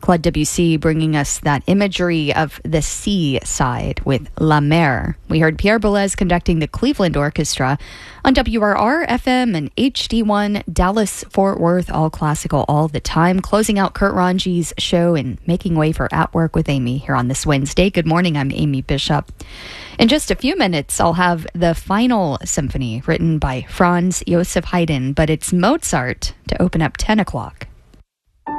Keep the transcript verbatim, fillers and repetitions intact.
Claude Debussy bringing us that imagery of the sea side with La Mer. We heard Pierre Boulez conducting the Cleveland Orchestra on W R R F M and H D one, Dallas-Fort Worth, all classical all the time. Closing out Kurt Ranji's show and making way for At Work with Amy here on this Wednesday. Good morning, I'm Amy Bishop. In just a few minutes, I'll have the final symphony written by Franz Joseph Haydn, but it's Mozart to open up ten o'clock.